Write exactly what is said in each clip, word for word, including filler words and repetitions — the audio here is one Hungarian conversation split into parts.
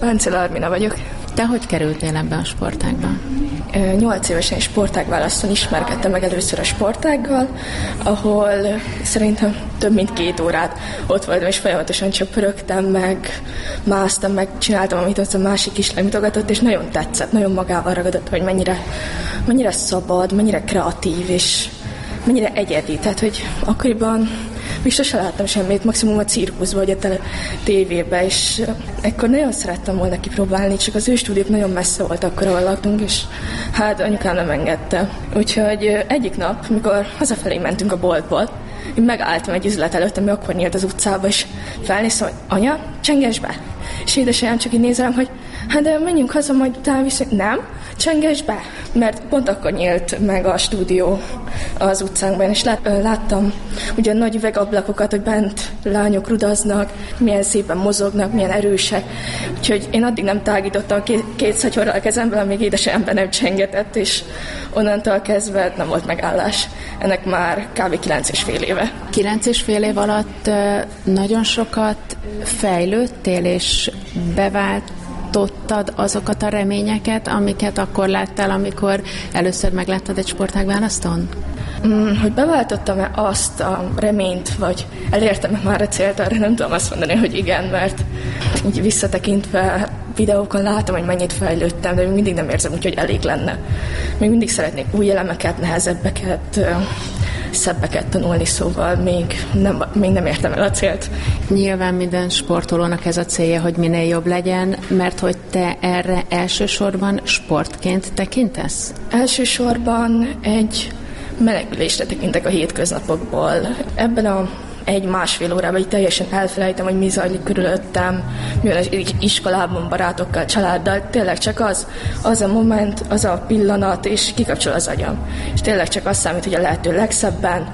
Páncél Armina vagyok. Te hogy kerültél ebbe a sportágba? Nyolc évesen sportágválasztón ismerkedtem meg először a sportággal, ahol szerintem több mint két órát ott voltam, és folyamatosan csak pörögtem, meg másztam, meg csináltam, amit az a másik kislány mutogatott, és nagyon tetszett, nagyon magával ragadott, hogy mennyire, mennyire szabad, mennyire kreatív, és mennyire egyedi. Tehát, hogy akkoriban még sose láttam semmit, maximum a cirkuszban, vagy a tele- tévében, és ekkor nagyon szerettem volna kipróbálni, csak az ő stúdiók nagyon messze volt akkor, ahol laktunk, és hát anyukám nem engedte. Úgyhogy egyik nap, mikor hazafelé mentünk a boltból, én megálltam egy üzlet előtt, ami akkor nyílt az utcába, és felnéztem, hogy anya, csenges be! És édesanyám csak így nézem, hogy hát de menjünk haza, majd utána viszont nem, csenges be! Mert pont akkor nyílt meg a stúdió az utcánkban, és lát, láttam ugye nagy üvegablakokat, hogy bent lányok rudaznak, milyen szépen mozognak, milyen erősek. Úgyhogy én addig nem tágítottam két, két szatyorral a kezemben, amíg édesanyám be nem csengetett, és onnantól kezdve nem volt megállás. Ennek már kb. kilenc és fél éve. Kilenc és fél év alatt nagyon sokat fejlődtél, és beváltottad azokat a reményeket, amiket akkor láttál, amikor először megláttad egy sportágválasztón? Mm, hogy beváltottam-e azt a reményt, vagy elértem-e már a célt, arra nem tudom azt mondani, hogy igen, mert így visszatekintve videókon látom, hogy mennyit fejlődtem, de még mindig nem érzem úgy, hogy elég lenne. Még mindig szeretnék új elemeket, nehezebbeket, szebbeket tanulni, szóval még nem, még nem értem el a célt. Nyilván minden sportolónak ez a célja, hogy minél jobb legyen, mert hogy te erre elsősorban sportként tekintesz? Elsősorban egy menekülésre tekintek a hétköznapokból. Ebben a egy-másfél órában így teljesen elfelejtem, hogy mi zajlik körülöttem, milyen az iskolában, barátokkal, családdal. Tényleg csak az, az a moment, az a pillanat, és kikapcsol az agyam. És tényleg csak az számít, hogy a lehető legszebben,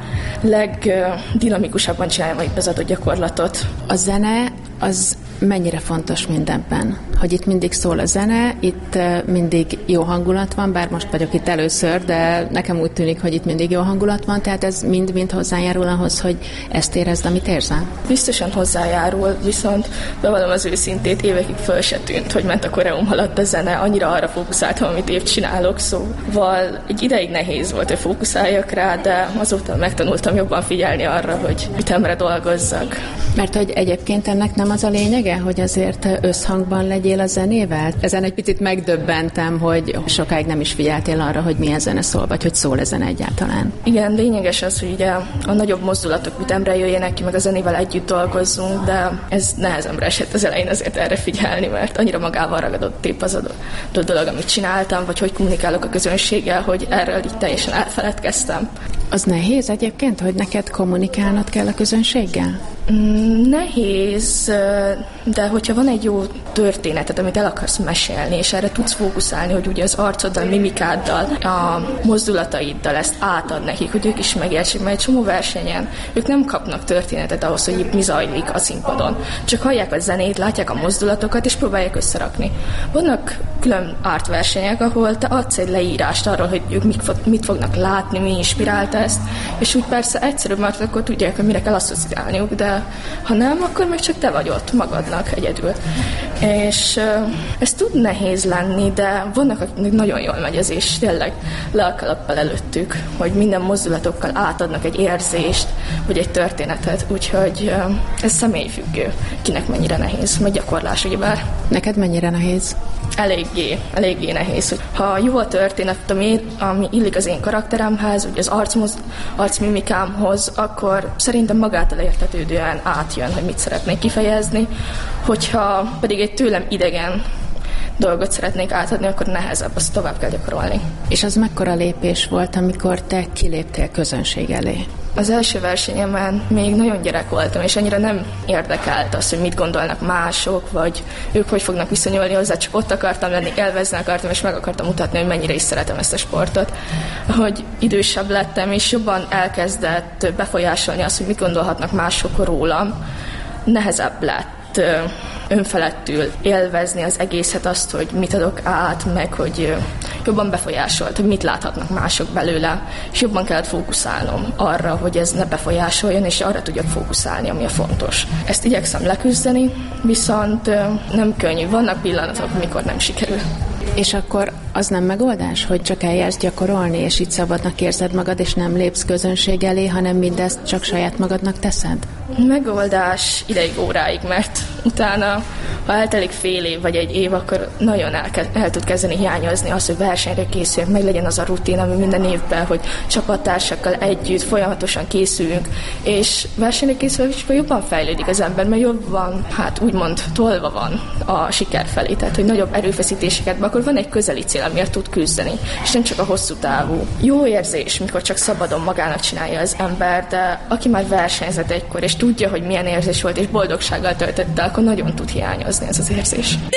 legdinamikusabban csináljam itt az adott gyakorlatot. A zene az mennyire fontos mindenben? Hogy itt mindig szól a zene, itt mindig jó hangulat van, bár most vagyok itt először, de nekem úgy tűnik, hogy itt mindig jó hangulat van, tehát ez mind-mind hozzájárul ahhoz, hogy ezt érezd, amit érzel? Biztosan hozzájárul, viszont bevallom az őszintét, évekig föl se tűnt, hogy ment a koreum alatt a zene, annyira arra fókuszáltam, amit épp csinálok, szóval egy ideig nehéz volt, hogy fókuszáljak rá, de azóta megtanultam jobban figyelni arra, hogy ütemre dolgozzak. Mert hogy egyébként ennek nem az a lényege, hogy azért összhangban legyél a zenével? Ezen egy picit megdöbbentem, hogy sokáig nem is figyeltél arra, hogy milyen zene szól, vagy hogy szól a zene egyáltalán. Igen, lényeges az, hogy ugye a nagyobb mozdulatok ütemre jöjjenek ki, meg a zenével együtt dolgozzunk, de ez nehezemre esett az elején azért erre figyelni, mert annyira magával ragadott épp az a dolog, amit csináltam, vagy hogy kommunikálok a közönséggel, hogy erről így teljesen elfeledkeztem. Az nehéz egyébként, hogy neked kommunikálnod kell a közönséggel? Mm, nehéz, de hogyha van egy jó történetet, amit el akarsz mesélni, és erre tudsz fókuszálni, hogy ugye az arcoddal, mimikáddal, a mozdulataiddal ezt átad nekik, hogy ők is megértsék, mert egy csomó versenyen ők nem kapnak történetet ahhoz, hogy mi zajlik a színpadon. Csak hallják a zenét, látják a mozdulatokat, és próbálják összerakni. Vannak külön artversenyek, ahol te adsz egy leírást arról, hogy ők mit fognak látni, mi inspirálta ezt, és úgy persze egyszerűbb, mert akkor tudják, hogy mire kell asszociálniuk, de ha nem, akkor meg csak te vagy ott magadnak egyedül. És uh, ez tud nehéz lenni, de vannak, akiknek nagyon jól megy ez, és tényleg le a kalappal előttük, hogy minden mozdulatokkal átadnak egy érzést, vagy egy történetet, úgyhogy uh, ez személyfüggő, kinek mennyire nehéz, meg gyakorlás, ugyebár. Neked mennyire nehéz? Eléggé, eléggé nehéz. Hogy ha jó a történet, ami, ami illik az én karakteremhez, ugye az arcmoz, arcmimikámhoz, akkor szerintem magától értetődően átjön, hogy mit szeretnék kifejezni. Hogyha pedig egy tőlem idegen dolgot szeretnék átadni, akkor nehezebb, azt tovább kell gyakorolni. És az mekkora lépés volt, amikor te kiléptél közönség elé? Az első versenyemen még nagyon gyerek voltam, és annyira nem érdekelt az, hogy mit gondolnak mások, vagy ők hogy fognak viszonyulni hozzá, csak ott akartam lenni, élvezni akartam, és meg akartam mutatni, hogy mennyire is szeretem ezt a sportot. Ahogy idősebb lettem, és jobban elkezdett befolyásolni azt, hogy mit gondolhatnak mások rólam, nehezebb lett lehet önfeledtül élvezni az egészet, azt, hogy mit adok át, meg hogy jobban befolyásolt, hogy mit láthatnak mások belőle, és jobban kellett fókuszálnom arra, hogy ez ne befolyásoljon, és arra tudjak fókuszálni, ami a fontos. Ezt igyekszem leküzdeni, viszont nem könnyű. Vannak pillanatok, amikor nem sikerül. És akkor az nem megoldás, hogy csak eljársz gyakorolni, és így szabadnak érzed magad, és nem lépsz közönség elé, hanem mindezt csak saját magadnak teszed? Megoldás ideig, óráig, mert utána, ha eltelik fél év vagy egy év, akkor nagyon el, el tud kezdeni hiányozni az, hogy versenyre készüljünk, meg legyen az a rutin, ami minden évben, hogy csapattársakkal együtt folyamatosan készülünk, és versenyre készülve jobban fejlődik az ember, mert jobban, hát úgymond tolva van a siker felé, tehát hogy nagyobb erőfeszítéseket, akkor van egy közeli cél, amiért tud küzdeni, és nem csak a hosszú távú. Jó érzés, mikor csak szabadon magának csinálja az ember, de aki már versenyzett egykor, és tudja, hogy milyen érzés volt, és boldogsággal töltötte, akkor nagyon tud hiányozni ez az érzés.